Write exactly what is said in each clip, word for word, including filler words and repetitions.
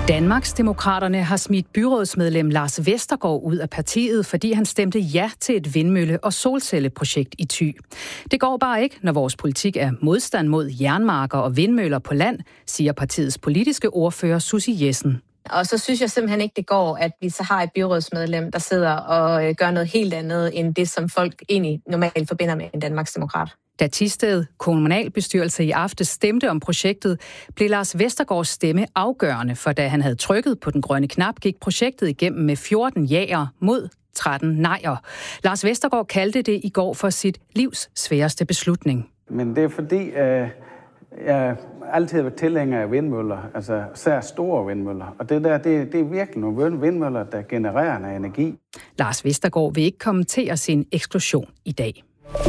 Danmarksdemokraterne har smidt byrådsmedlem Lars Vestergaard ud af partiet, fordi han stemte ja til et vindmølle- og solcelleprojekt i Thy. Det går bare ikke, når vores politik er modstand mod jernmarker og vindmøller på land, siger partiets politiske ordfører Susie Jessen. Og så synes jeg simpelthen ikke, det går, at vi så har et byrådsmedlem, der sidder og gør noget helt andet, end det, som folk egentlig normalt forbinder med en Danmarksdemokrat. Da Thisted kommunalbestyrelse i aftes stemte om projektet, blev Lars Vestergaards stemme afgørende, for da han havde trykket på den grønne knap, gik projektet igennem med fjorten jaer mod tretten nejer. Lars Vestergaard kaldte det i går for sit livs sværeste beslutning. Men det er fordi, øh, jeg altid har været tilhænger af vindmøller, altså sær store vindmøller. Og det der, det, det er virkelig nogle vindmøller, der genererer noget energi. Lars Vestergaard vil ikke kommentere sin eksklusion i dag.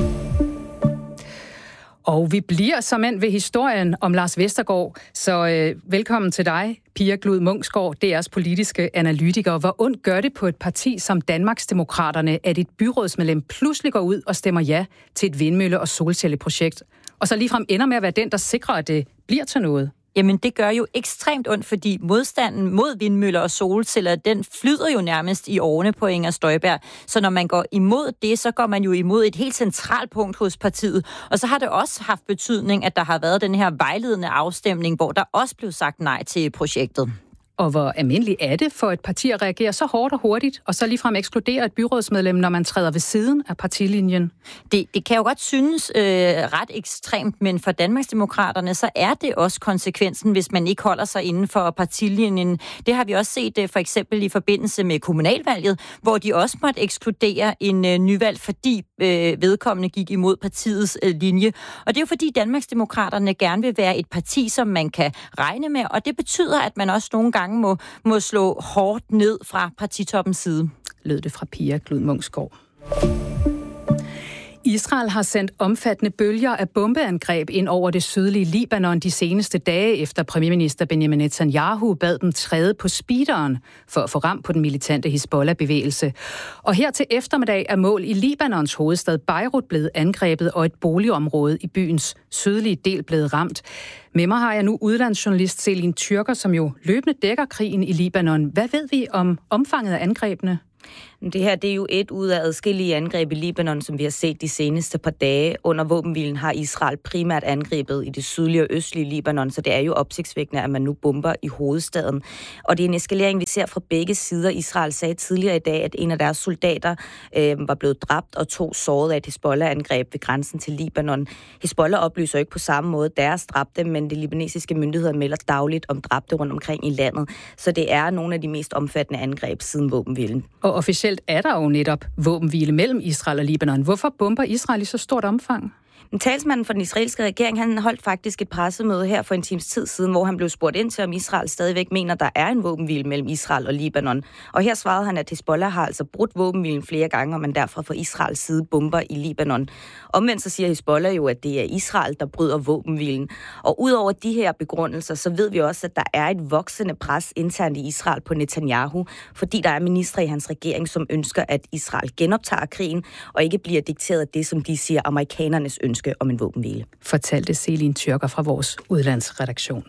Og vi bliver såmænd ved historien om Lars Vestergaard, så øh, velkommen til dig, Pia Glud Munksgaard, D R's politiske analytiker. Hvor ondt gør det på et parti som Danmarksdemokraterne, at et byrådsmedlem pludselig går ud og stemmer ja til et vindmølle- og solcelleprojekt, og så ligefrem ender med at være den, der sikrer, at det bliver til noget? Jamen, det gør jo ekstremt ondt, fordi modstanden mod vindmøller og solceller, den flyder jo nærmest i årene på Inger Støjberg. Så når man går imod det, så går man jo imod et helt centralt punkt hos partiet. Og så har det også haft betydning, at der har været den her vejledende afstemning, hvor der også blev sagt nej til projektet. Og hvor almindeligt er det for et parti at reagere så hårdt og hurtigt, og så ligefrem ekskludere et byrådsmedlem, når man træder ved siden af partilinjen? Det, det kan jo godt synes øh, ret ekstremt, men for Danmarksdemokraterne, så er det også konsekvensen, hvis man ikke holder sig inden for partilinjen. Det har vi også set øh, for eksempel i forbindelse med kommunalvalget, hvor de også måtte ekskludere en øh, nyvalg, fordi øh, vedkommende gik imod partiets øh, linje. Og det er jo fordi Danmarksdemokraterne gerne vil være et parti, som man kan regne med, og det betyder, at man også nogle gange Må, må slå hårdt ned fra partitoppens side. Lød det fra Pia Glud Munksgaard. Israel har sendt omfattende bølger af bombeangreb ind over det sydlige Libanon de seneste dage, efter premierminister Benjamin Netanyahu bad dem træde på speederen for at få ram på den militante Hizbollah-bevægelse. Og her til eftermiddag er mål i Libanons hovedstad Beirut blevet angrebet, og et boligområde i byens sydlige del blevet ramt. Med mig har jeg nu udlandsjournalist Selin Tyrker, som jo løbende dækker krigen i Libanon. Hvad ved vi om omfanget af angrebene? Det her det er jo et ud af adskillige angreb i Libanon, som vi har set de seneste par dage. Under våbenhvilen har Israel primært angrebet i det sydlige og østlige Libanon, så det er jo opsigtsvækkende, at man nu bomber i hovedstaden. Og det er en eskalering, vi ser fra begge sider. Israel sagde tidligere i dag, at en af deres soldater øh, var blevet dræbt og to såret af et Hizbollah-angreb ved grænsen til Libanon. Hizbollah oplyser ikke på samme måde deres dræbte, men de libanesiske myndigheder melder dagligt om dræbte rundt omkring i landet. Så det er nogle af de mest omfattende angreb siden våbenhvilen. Og officielt er der jo netop våbenhvile mellem Israel og Libanon. Hvorfor bomber Israel i så stort omfang? Talsmanden for den israelske regering, han holdt faktisk et pressemøde her for en times tid siden, hvor han blev spurgt ind til, om Israel stadigvæk mener, der er en våbenhvile mellem Israel og Libanon. Og her svarede han, at Hizbollah har altså brudt våbenhvilen flere gange, og man derfor fra Israels side bomber i Libanon. Omvendt så siger Hizbollah jo, at det er Israel, der bryder våbenhvilen. Og udover de her begrundelser, så ved vi også, at der er et voksende pres internt i Israel på Netanyahu, fordi der er ministre i hans regering, som ønsker, at Israel genoptager krigen, og ikke bliver dikteret af det, som de siger, amerikanernes ønsker om en våbenhvile. Fortalte Selin Tyrker fra vores udlandsredaktion.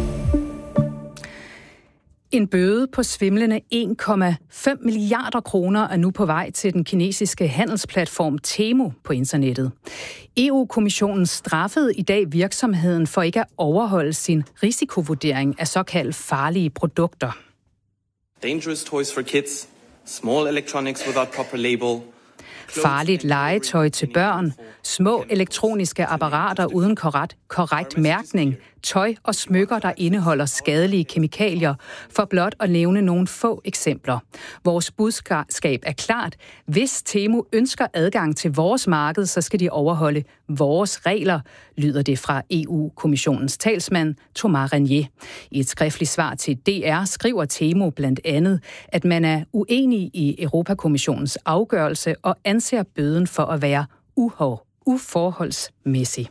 En bøde på svimlende en komma fem milliarder kroner er nu på vej til den kinesiske handelsplatform Temu på internettet. E U-kommissionen straffede i dag virksomheden for ikke at overholde sin risikovurdering af såkaldt farlige produkter. Dangerous toys for kids, small electronics without proper label. Farligt legetøj til børn, små elektroniske apparater uden korrekt, korrekt mærkning, tøj og smykker, der indeholder skadelige kemikalier, for blot at nævne nogle få eksempler. Vores budskab er klart. Hvis Temu ønsker adgang til vores marked, så skal de overholde vores regler, lyder det fra E U-kommissionens talsmand Thomas Renier. I et skriftligt svar til D R skriver Temu blandt andet, at man er uenig i Europakommissionens afgørelse og anser bøden for at være uhov, uforholdsmæssig.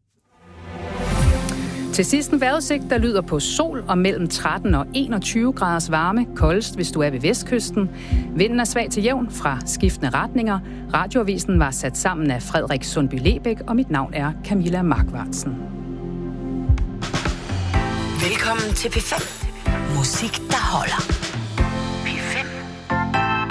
Til sidst en vejrudsigt, der lyder på sol og mellem tretten og enogtyve graders varme, koldest hvis du er ved vestkysten. Vinden er svag til jævn fra skiftende retninger. Radioavisen var sat sammen af Frederik Sundby Lebæk, og mit navn er Camilla Markvartsen. Velkommen til P fem. Musik, der holder.